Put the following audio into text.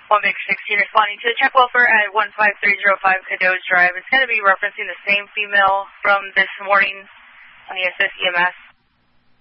1 Big 16 responding to the check welfare at 15305 Cados Drive. It's going to be referencing the same female from this morning on the SSEMS.